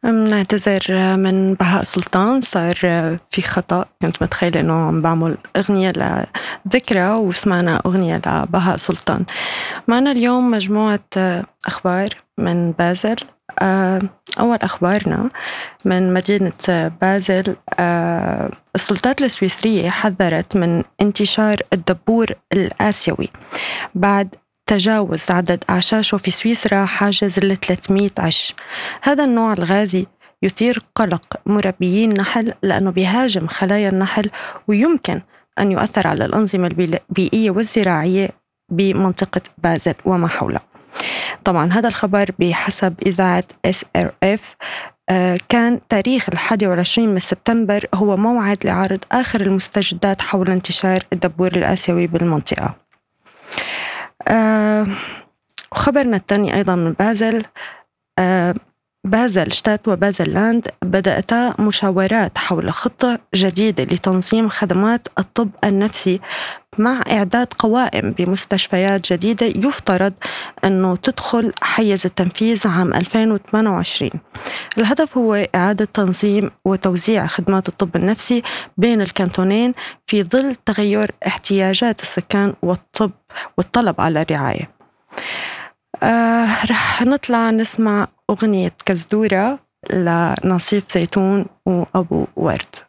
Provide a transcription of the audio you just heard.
نعتذر من بهاء سلطان. صار في خطأ، كنت متخيلة إنه عم بعمل أغنية لذكرى وسمعنا أغنية لبهاء سلطان. معنا اليوم مجموعة أخبار من بازل. أول أخبارنا من مدينة بازل. السلطات السويسرية حذرت من انتشار الدبور الآسيوي بعد تجاوز عدد أعشاشه في سويسرا حاجز 300 عش. هذا النوع الغازي يثير قلق مربيين النحل لأنه بيهاجم خلايا النحل ويمكن أن يؤثر على الأنظمة البيئية والزراعية بمنطقة بازل وما حولها. طبعا هذا الخبر بحسب إذاعة SRF. كان تاريخ 21 من سبتمبر هو موعد لعرض آخر المستجدات حول انتشار الدبور الآسيوي بالمنطقة. وخبرنا الثاني أيضا من بازل. بازل شتات وبازل لاند بدأتا مشاورات حول خطة جديدة لتنظيم خدمات الطب النفسي مع إعداد قوائم بمستشفيات جديدة يفترض أنه تدخل حيز التنفيذ عام 2028. الهدف هو إعادة تنظيم وتوزيع خدمات الطب النفسي بين الكانتونين في ظل تغير احتياجات السكان والطلب على الرعاية. رح نطلع نسمع أغنية كزدورة لنصيف زيتون وأبو ورد.